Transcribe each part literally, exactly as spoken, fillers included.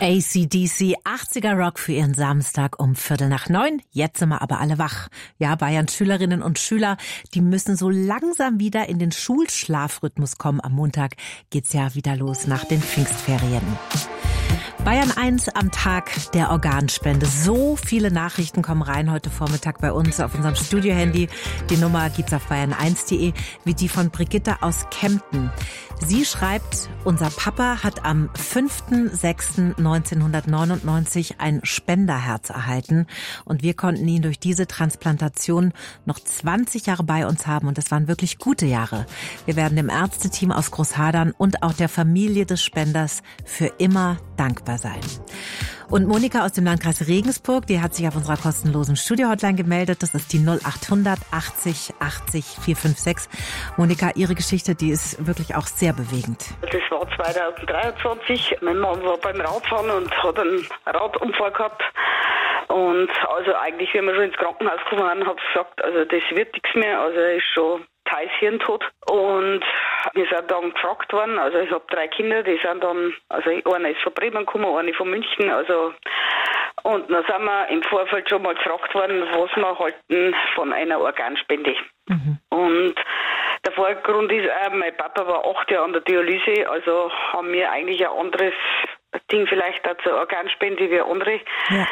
A C D C, achtziger Rock für ihren Samstag um Viertel nach neun. Jetzt sind wir aber alle wach. Ja, Bayerns Schülerinnen und Schüler, die müssen so langsam wieder in den Schulschlafrhythmus kommen. Am Montag geht's ja wieder los nach den Pfingstferien. Bayern eins am Tag der Organspende. So viele Nachrichten kommen rein heute Vormittag bei uns auf unserem Studiohandy. Die Nummer gibt's auf bayern eins punkt de, wie die von Brigitte aus Kempten. Sie schreibt, unser Papa hat am fünften sechsten neunzehnhundertneunundneunzig ein Spenderherz erhalten und wir konnten ihn durch diese Transplantation noch zwanzig Jahre bei uns haben und es waren wirklich gute Jahre. Wir werden dem Ärzteteam aus Großhadern und auch der Familie des Spenders für immer dankbar sein. Und Monika aus dem Landkreis Regensburg, die hat sich auf unserer kostenlosen Studio-Hotline gemeldet. Das ist die null achthundert achtzig achtzig vierhundertsechsundsechzig. Monika, Ihre Geschichte, die ist wirklich auch sehr bewegend. Das war zweitausenddreiundzwanzig. Mein Mann war beim Radfahren und hat einen Radunfall gehabt. Und also eigentlich, wenn wir schon ins Krankenhaus gekommen sind, hat er gesagt, also das wird nichts mehr. Also er ist schon teils hirntot. Und wir sind dann gefragt worden, also ich habe drei Kinder, die sind dann, also einer ist von Bremen gekommen, eine von München, also und dann sind wir im Vorfeld schon mal gefragt worden, was wir halten von einer Organspende. Mhm. Und der Vorgrund ist auch, mein Papa war acht Jahre an der Dialyse, also haben wir eigentlich ein anderes Ding vielleicht auch zur Organspende wie andere. Ja.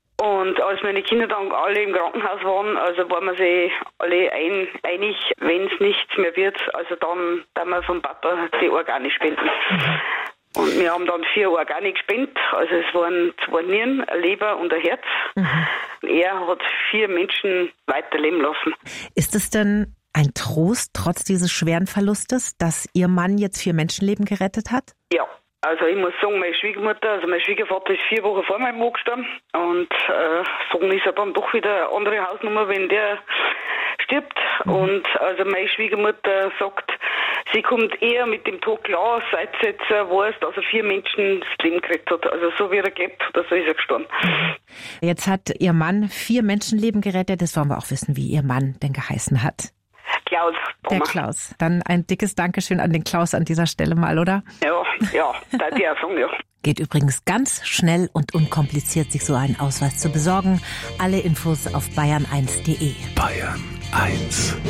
Und als meine Kinder dann alle im Krankenhaus waren, also waren wir sich alle ein, einig, wenn es nichts mehr wird, also dann, dann wir vom Papa die Organe spenden. Mhm. Und wir haben dann vier Organe gespendet, also es waren zwei Nieren, eine Leber und ein Herz. Mhm. Er hat vier Menschen weiterleben lassen. Ist es denn ein Trost, trotz dieses schweren Verlustes, dass Ihr Mann jetzt vier Menschenleben gerettet hat? Ja. Also ich muss sagen, meine Schwiegermutter, also mein Schwiegervater ist vier Wochen vor meinem Mann gestorben und äh, sagen ist er dann doch wieder eine andere Hausnummer, wenn der stirbt. Mhm. Und also meine Schwiegermutter sagt, sie kommt eher mit dem Tod klar, seit sie jetzt weiß, dass er vier Menschen das Leben gerettet hat. Also so wie er gelebt hat, so ist er gestorben. Jetzt hat Ihr Mann vier Menschenleben gerettet, das wollen wir auch wissen, wie Ihr Mann denn geheißen hat. Klaus. Der Klaus. Dann ein dickes Dankeschön an den Klaus an dieser Stelle mal, oder? Ja, ja, da die auch sagen, ja. Geht übrigens ganz schnell und unkompliziert, sich so einen Ausweis zu besorgen. Alle Infos auf bayern eins punkt de. Bayern eins.